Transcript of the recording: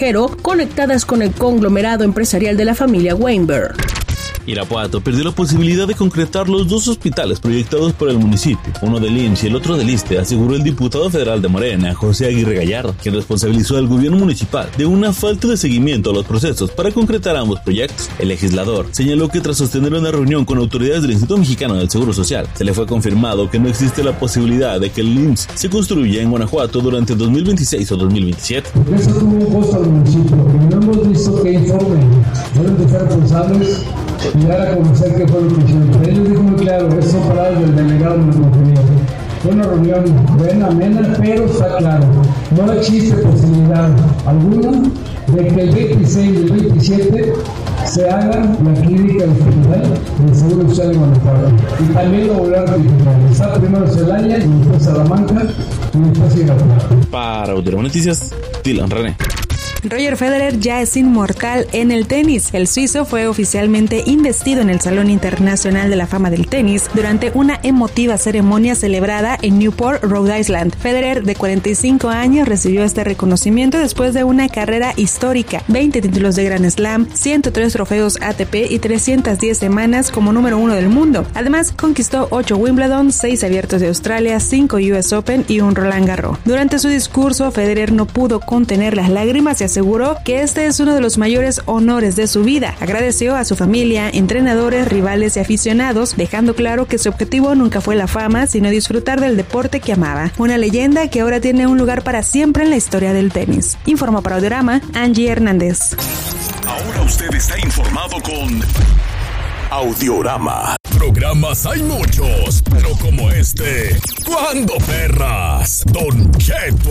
extranjero conectadas con el conglomerado empresarial de la familia Weinberg. Irapuato perdió la posibilidad de concretar los 2 hospitales proyectados por el municipio, uno del IMSS y el otro del ISSSTE, aseguró el diputado federal de Morena, José Aguirre Gallardo, quien responsabilizó al gobierno municipal de una falta de seguimiento a los procesos para concretar ambos proyectos. El legislador señaló que tras sostener una reunión con autoridades del Instituto Mexicano del Seguro Social, se le fue confirmado que no existe la posibilidad de que el IMSS se construya en Guanajuato durante 2026 o 2027. Eso tuvo un costo al municipio, pero no hemos visto que informen. Deben de ser responsables y dar a conocer qué fue lo que hicieron. Ellos dijo muy claro, estas son palabras del delegado de la conferencia. Fue una reunión buena, amena, pero está claro, no existe posibilidad alguna de que el 26 y el 27 se haga la clínica hospital del Seguro Social de Guanajuato. Y también lo volverá a ratificar. Está primero Celaya, y después Salamanca, y después Irapuato. Para Audiorama Noticias, Dylan René. Roger Federer ya es inmortal en el tenis. El suizo fue oficialmente investido en el Salón Internacional de la Fama del Tenis durante una emotiva ceremonia celebrada en Newport, Rhode Island. Federer, de 45 años, recibió este reconocimiento después de una carrera histórica: 20 títulos de Grand Slam, 103 trofeos ATP y 310 semanas como número 1 del mundo. Además, conquistó 8 Wimbledon, 6 Abiertos de Australia, 5 US Open y un Roland Garros. Durante su discurso, Federer no pudo contener las lágrimas y aseguró que este es uno de los mayores honores de su vida. Agradeció a su familia, entrenadores, rivales y aficionados, dejando claro que su objetivo nunca fue la fama, sino disfrutar del deporte que amaba. Una leyenda que ahora tiene un lugar para siempre en la historia del tenis. Informó para Audiorama, Angie Hernández. Ahora usted está informado con Audiorama. Programas hay muchos, pero como este, ¿cuándo perras? Don Cheto